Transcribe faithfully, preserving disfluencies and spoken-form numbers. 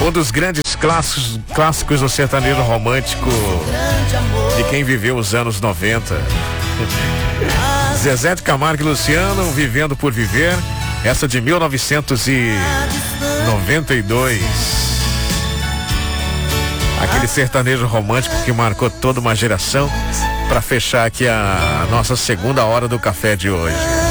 Um dos grandes clássicos, clássicos do sertanejo romântico de quem viveu os anos noventa. Zezé de Camargo e Luciano, Vivendo por Viver, essa de mil novecentos e noventa e dois. Aquele sertanejo romântico que marcou toda uma geração, para fechar aqui a nossa segunda hora do café de hoje.